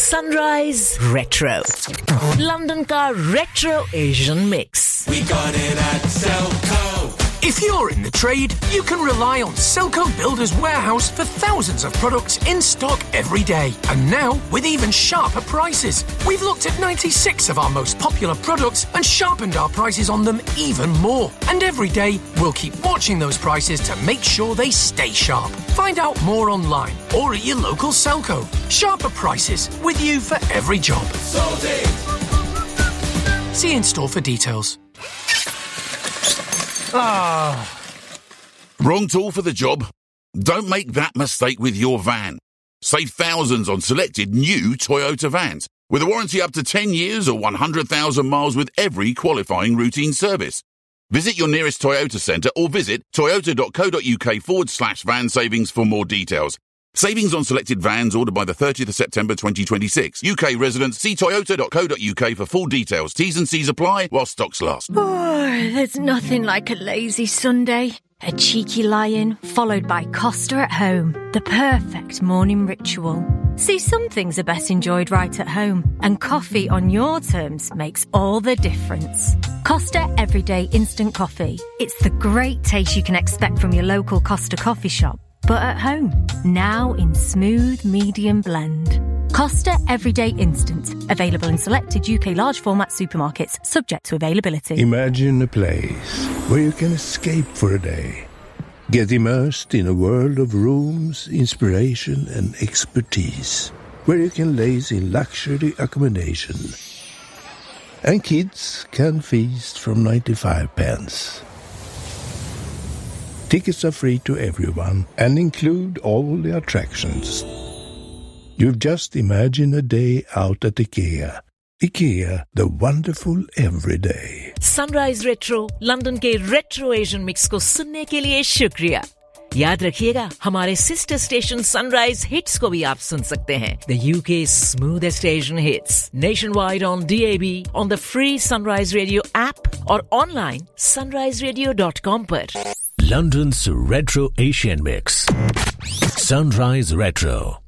Sunrise Retro, London का Retro Asian Mix. We got it at Selco. If you're in the trade, you can rely on Selco Builders Warehouse for thousands of products in stock every day. And now, with even sharper prices. We've looked at 96 of our most popular products and sharpened our prices on them even more. And every day, we'll keep watching those prices to make sure they stay sharp. Find out more online or at your local Selco. Sharper prices, with you for every job. Sold it. See in store for details. Wrong tool for the job? Don't make that mistake with your van. Save thousands on selected new Toyota vans with a warranty up to 10 years or 100,000 miles with every qualifying routine service. Visit your nearest Toyota centre or visit toyota.co.uk/van savings for more details. Savings on selected vans ordered by the 30th of September 2026. UK residents, see toyota.co.uk for full details. T's and C's apply while stocks last. Oh, there's nothing like a lazy Sunday. A cheeky lie-in, followed by Costa at home. The perfect morning ritual. See, some things are best enjoyed right at home, and coffee on your terms makes all the difference. Costa Everyday Instant Coffee. It's the great taste you can expect from your local Costa coffee shop, but at home. Now in smooth medium blend. Costa Everyday Instant. Available in selected UK large format supermarkets, subject to availability. Imagine a place where you can escape for a day. Get immersed in a world of rooms, inspiration and expertise. Where you can laze in luxury accommodation. And kids can feast from 95 pence. Tickets are free to everyone and include all the attractions. You've just imagined a day out at IKEA. IKEA, the wonderful everyday. Sunrise Retro, London के Retro Asian Mix को सुनने के लिए शुक्रिया. याद रखिएगा, हमारे sister station Sunrise Hits को भी आप सुन सकते हैं. The UK's smoothest Asian hits. Nationwide on DAB, on the free Sunrise Radio app और online sunriseradio.com पर. London's Retro Asian Mix. Sunrise Retro.